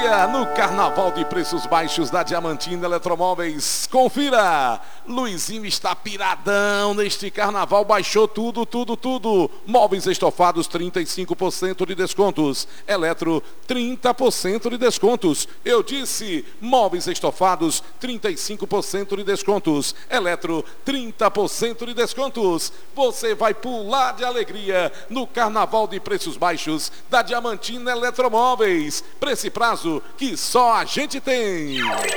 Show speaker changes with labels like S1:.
S1: alegria no Carnaval de Preços Baixos da Diamantina Eletromóveis. Confira, Luizinho está piradão neste Carnaval, baixou tudo. Móveis estofados 35% de descontos, Eletro 30% de descontos. Eu disse, móveis estofados 35% de descontos, Eletro 30% de descontos. Você vai pular de alegria no Carnaval de Preços Baixos da Diamantina Eletromóveis. Preço e prazo que só a gente tem.